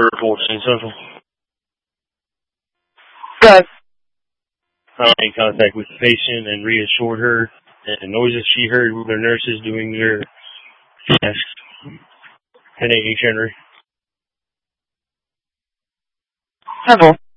report in Central. Good. I made contact with the patient and reassured her that the noises she heard were the nurses doing their tasks. 10-8 Henry. Central.